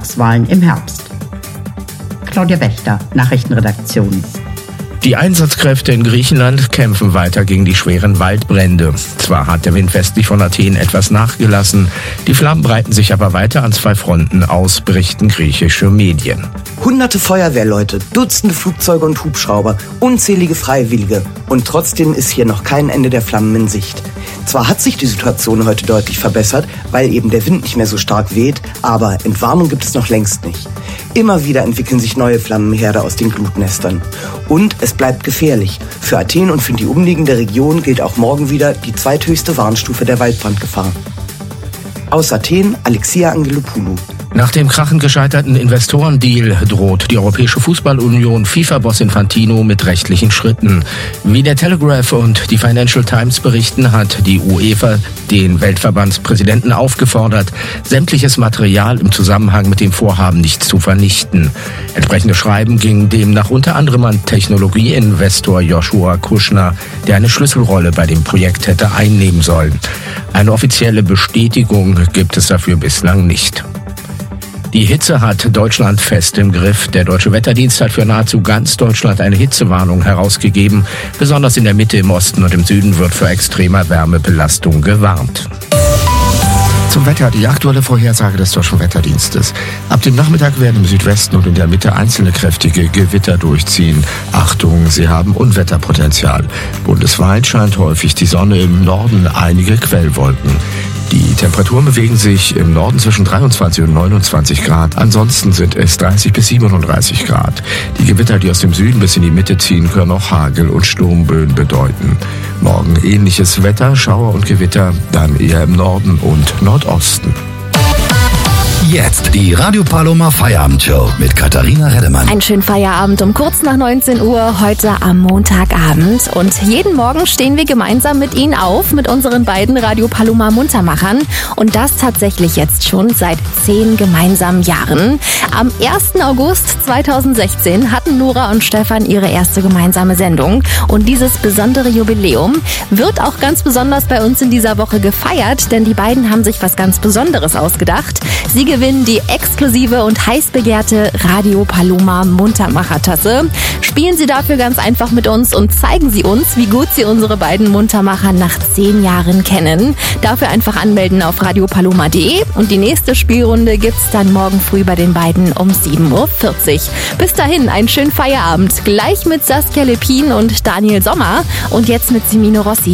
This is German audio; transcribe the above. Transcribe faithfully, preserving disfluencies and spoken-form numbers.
Landtagswahlen im Herbst. Claudia Wächter, Nachrichtenredaktion. Die Einsatzkräfte in Griechenland kämpfen weiter gegen die schweren Waldbrände. Zwar hat der Wind westlich von Athen etwas nachgelassen, die Flammen breiten sich aber weiter an zwei Fronten aus, berichten griechische Medien. Hunderte Feuerwehrleute, Dutzende Flugzeuge und Hubschrauber, unzählige Freiwillige. Und trotzdem ist hier noch kein Ende der Flammen in Sicht. Zwar hat sich die Situation heute deutlich verbessert, weil eben der Wind nicht mehr so stark weht, aber Entwarnung gibt es noch längst nicht. Immer wieder entwickeln sich neue Flammenherde aus den Glutnestern. Und es bleibt gefährlich. Für Athen und für die umliegende Region gilt auch morgen wieder die zweithöchste Warnstufe der Waldbrandgefahr. Aus Athen, Alexia Angelopoulou. Nach dem krachend gescheiterten Investorendeal droht die Europäische Fußballunion FIFA-Boss Infantino mit rechtlichen Schritten. Wie der Telegraph und die Financial Times berichten, hat die UEFA den Weltverbandspräsidenten aufgefordert, sämtliches Material im Zusammenhang mit dem Vorhaben nicht zu vernichten. Entsprechende Schreiben ging demnach unter anderem an Technologieinvestor Joshua Kushner, der eine Schlüsselrolle bei dem Projekt hätte einnehmen sollen. Eine offizielle Bestätigung gibt es dafür bislang nicht. Die Hitze hat Deutschland fest im Griff. Der Deutsche Wetterdienst hat für nahezu ganz Deutschland eine Hitzewarnung herausgegeben. Besonders in der Mitte, im Osten und im Süden wird vor extremer Wärmebelastung gewarnt. Zum Wetter, die aktuelle Vorhersage des Deutschen Wetterdienstes. Ab dem Nachmittag werden im Südwesten und in der Mitte einzelne kräftige Gewitter durchziehen. Achtung, sie haben Unwetterpotenzial. Bundesweit scheint häufig die Sonne, im Norden einige Quellwolken. Die Temperaturen bewegen sich im Norden zwischen dreiundzwanzig und neunundzwanzig Grad. Ansonsten sind es dreißig bis siebenunddreißig Grad. Die Gewitter, die aus dem Süden bis in die Mitte ziehen, können auch Hagel und Sturmböen bedeuten. Morgen ähnliches Wetter, Schauer und Gewitter, dann eher im Norden und Nordosten. Jetzt die Radio Paloma Feierabendshow mit Katharina Reddemann. Einen schönen Feierabend um kurz nach neunzehn Uhr heute am Montagabend. Und jeden Morgen stehen wir gemeinsam mit Ihnen auf, mit unseren beiden Radio Paloma Muntermachern. Und das tatsächlich jetzt schon seit zehn gemeinsamen Jahren. Am ersten August zweitausendsechzehn hatten Nora und Stefan ihre erste gemeinsame Sendung. Und dieses besondere Jubiläum wird auch ganz besonders bei uns in dieser Woche gefeiert, denn die beiden haben sich was ganz Besonderes ausgedacht. Sie gewinnen die exklusive und heiß begehrte Radio Paloma Muntermacher-Tasse. Spielen Sie dafür ganz einfach mit uns und zeigen Sie uns, wie gut Sie unsere beiden Muntermacher nach zehn Jahren kennen. Dafür einfach anmelden auf radiopaloma punkt de und die nächste Spielrunde gibt's dann morgen früh bei den beiden um sieben Uhr vierzig. Bis dahin einen schönen Feierabend, gleich mit Saskia Lepin und Daniel Sommer und jetzt mit Simino Rossi.